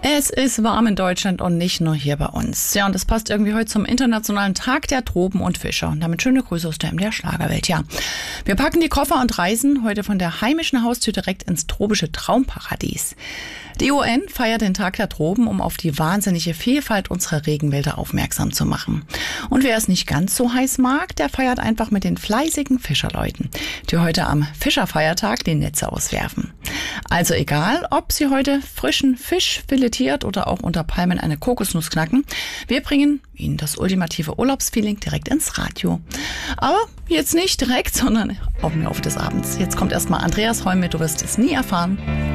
Es ist warm in Deutschland und nicht nur hier bei uns. Ja, und das passt irgendwie heute zum Internationalen Tag der Tropen und Fischer. Und damit schöne Grüße aus der MDR Schlagerwelt. Ja, wir packen die Koffer und reisen heute von der heimischen Haustür direkt ins tropische Traumparadies. Die UN feiert den Tag der Tropen, um auf die wahnsinnige Vielfalt unserer Regenwälder aufmerksam zu machen. Und wer es nicht ganz so heiß mag, der feiert einfach mit den fleißigen Fischerleuten, die heute am Fischerfeiertag die Netze auswerfen. Also egal, ob Sie heute frischen Fisch filetiert oder auch unter Palmen eine Kokosnuss knacken, wir bringen Ihnen das ultimative Urlaubsfeeling direkt ins Radio. Aber jetzt nicht direkt, sondern auf im Laufe des Abends. Jetzt kommt erstmal Andreas Holm mit Du wirst es nie erfahren.